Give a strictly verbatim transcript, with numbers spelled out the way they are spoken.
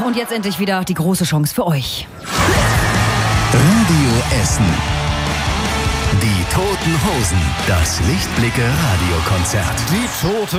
und jetzt endlich wieder die große Chance für euch. Radio Essen. Die Toten Hosen. Das Lichtblicke Radiokonzert. Die Toten